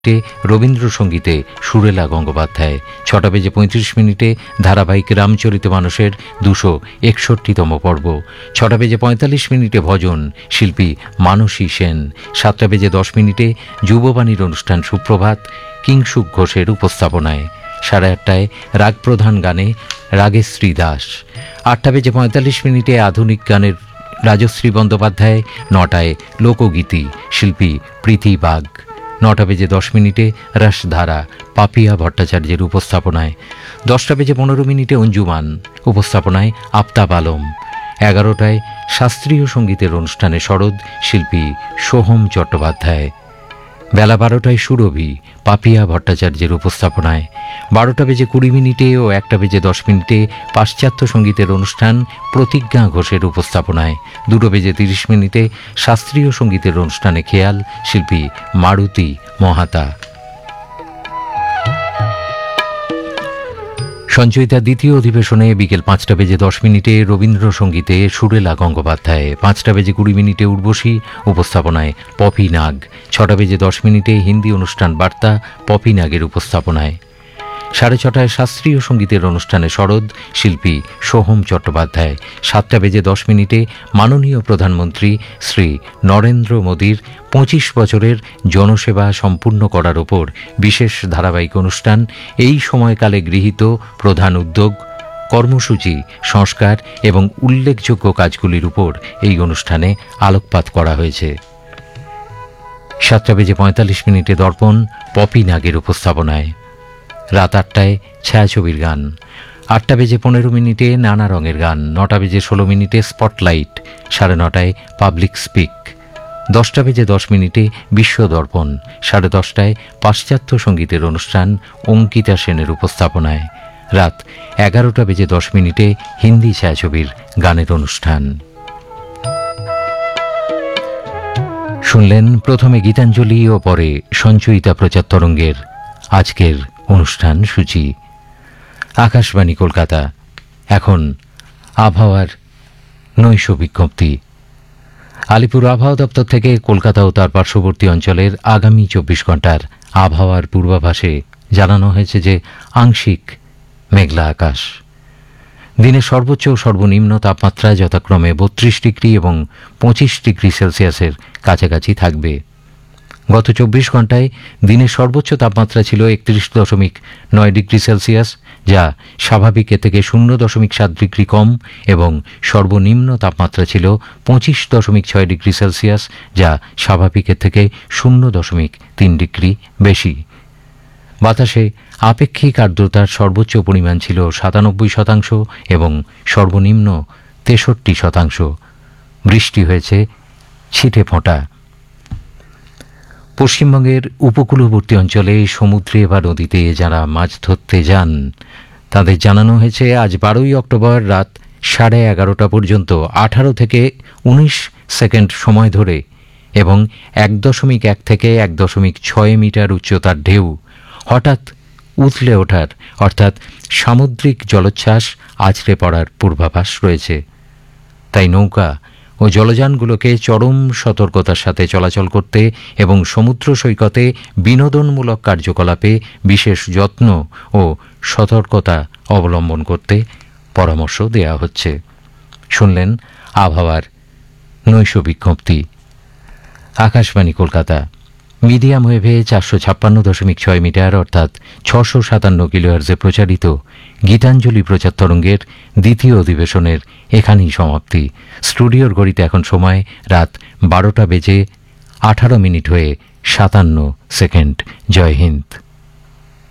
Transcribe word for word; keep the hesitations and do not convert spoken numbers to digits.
রবীন্দ্রসঙ্গীতে সুরেলা গঙ্গোপাধ্যায়। ছটা বেজে পঁয়ত্রিশ মিনিটে ধারাবাহিক রামচরিত মানসের দুশো একষট্টিতম পর্ব। ছটা বেজে পঁয়তাল্লিশ মিনিটে ভজন, শিল্পী মানসী সেন। সাতটা বেজে দশ মিনিটে যুববাণীর অনুষ্ঠান সুপ্রভাত, কিংসুক ঘোষের উপস্থাপনায়। সাড়ে আটটায় রাগপ্রধান গানে রাগেশ্রী দাস। আটটা বেজে পঁয়তাল্লিশ মিনিটে আধুনিক গানের রাজশ্রী বন্দ্যোপাধ্যায়। নটায় লোকগীতি, শিল্পী প্রীতি বাগ। নটা বেজে দশ মিনিটে রসধারা, পাপিয়া ভট্টাচার্যের উপস্থাপনায়। দশটা বেজে পনেরো মিনিটে অঞ্জুমান, উপস্থাপনায় আফতাব আলম। এগারোটায় শাস্ত্রীয় সঙ্গীতের অনুষ্ঠানে সরোদ, শিল্পী সোহম চট্টোপাধ্যায়। বেলা বারোটায় সুরভি, পাপিয়া ভট্টাচার্যের উপস্থাপনায়। বারোটা বেজে কুড়ি মিনিটে ও একটা বেজে দশ মিনিটে পাশ্চাত্য সঙ্গীতের অনুষ্ঠান প্রতিজ্ঞা ঘোষের উপস্থাপনায়। দুটো বেজে তিরিশ মিনিটে শাস্ত্রীয় সঙ্গীতের অনুষ্ঠানে খেয়াল, শিল্পী মারুতি মহাতা। সঞ্চয়িতার দ্বিতীয় অধিবেশনে বিকেল পাঁচটা বেজে দশ মিনিটে রবীন্দ্রসঙ্গীতে সুরেলা গঙ্গোপাধ্যায়। পাঁচটা বেজে কুড়ি মিনিটে উর্বশী, উপস্থাপনায় পপি নাগ। ছটা বেজে দশ মিনিটে হিন্দি অনুষ্ঠান বার্তা, পপি নাগের উপস্থাপনায়। সাড়ে ছটায় শাস্ত্রীয় সঙ্গীতের অনুষ্ঠানে সরোদ, শিল্পী সোহম চট্টোপাধ্যায়। সাতটা বেজে দশ মিনিটে মাননীয় প্রধানমন্ত্রী শ্রী নরেন্দ্র মোদীর পঁচিশ বছরের জনসেবা সম্পূর্ণ করার ওপর বিশেষ ধারাবাহিক অনুষ্ঠান, এই সময়কালে গৃহীত প্রধান উদ্যোগ, কর্মসূচি, সংস্কার এবং উল্লেখযোগ্য কাজগুলির উপর এই অনুষ্ঠানে আলোকপাত করা হয়েছে। সাতটা বেজে পঁয়তাল্লিশ মিনিটে দর্পণ, পপি নাগের উপস্থাপনায়। রাত আটটায় ছায়াছবির গান। আটটা বেজে পনেরো মিনিটে নানা রঙের গান। নটা বেজে ষোলো মিনিটে স্পটলাইট। সাড়ে নটায় পাবলিক স্পিক। দশটা বেজে দশ মিনিটে বিশ্ব দর্পণ। সাড়ে দশটায় পাশ্চাত্য সঙ্গীতের অনুষ্ঠান অঙ্কিতা সেনের উপস্থাপনায়। রাত এগারোটা বেজে দশ মিনিটে হিন্দি ছায়াছবির গানের অনুষ্ঠান। শুনলেন প্রথমে গীতাঞ্জলি ও পরে সঞ্চয়িতা প্রচার তরঙ্গের আজকের অনুষ্ঠান সূচি। আকাশবাণী কলকাতা। এখন আবহাওয়ার নৈশ বিজ্ঞপ্তি। আলিপুর আবহাওয়া দপ্তর থেকে কলকাতা ও তার পার্শ্ববর্তী অঞ্চলের আগামী চব্বিশ ঘন্টার আবহাওয়ার পূর্বাভাসে জানানো হয়েছে যে আংশিক মেঘলা আকাশ। দিনের সর্বোচ্চ ও সর্বনিম্ন তাপমাত্রা যথাক্রমে বত্রিশ ডিগ্রি এবং পঁচিশ ডিগ্রি সেলসিয়াসের কাছাকাছি থাকবে। গত চব্বিশ ঘন্টায় দিনের সর্বোচ্চ তাপমাত্রা ছিল একত্রিশ দশমিক নয় ডিগ্রি সেলসিয়াস, যা স্বাভাবিকের থেকে শূন্য দশমিক সাত ডিগ্রি কম, এবং সর্বনিম্ন তাপমাত্রা ছিল পঁচিশ দশমিক ছয় ডিগ্রি সেলসিয়াস, যা স্বাভাবিকের থেকে শূন্য দশমিক তিন ডিগ্রি বেশি। বাতাসে আপেক্ষিক আর্দ্রতার সর্বোচ্চ পরিমাণ ছিল সাতানব্বই শতাংশ এবং সর্বনিম্ন তেষট্টি শতাংশ। বৃষ্টি হয়েছে ছিটে ফোঁটা। পশ্চিমবঙ্গের উপকূলবর্তী অঞ্চলে সমুদ্রে বা নদীতে যারা মাছ ধরতে যান তাদের জানানো হয়েছে আজ বারোই অক্টোবর রাত সাড়ে এগারোটা পর্যন্ত আঠারো থেকে উনিশ সেকেন্ড সময় ধরে এবং এক দশমিক এক থেকে এক দশমিক ছয় মিটার উচ্চতার ঢেউ হঠাৎ উথলে ওঠার অর্থাৎ সামুদ্রিক জলোচ্ছ্বাস আছড়ে পড়ার পূর্বাভাস রয়েছে। তাই নৌকা ও জলযানগুলোকে চরম সতর্কতার সাথে চলাচল করতে এবং সমুদ্র সৈকতে বিনোদনমূলক কার্যকলাপে বিশেষ যত্ন ও সতর্কতা অবলম্বন করতে পরামর্শ দেওয়া হচ্ছে। শুনলেন আবহাওয়ার নৈশ বিজ্ঞপ্তি। আকাশবাণী কলকাতা। মিডিয়াম ওয়েভে চারশো ছাপ্পান্ন দশমিক ছয় মিটার অর্থাৎ ছশো সাতান্ন কিলোহার্জে প্রচারিত গীতাঞ্জলি প্রচার তরঙ্গের দ্বিতীয় অধিবেশনের এখানেই সমাপ্তি। স্টুডিওর ঘড়িতে এখন সময় রাত বারোটা বেজে আঠারো মিনিট হয়ে সাতান্ন সেকেন্ড। জয় হিন্দ।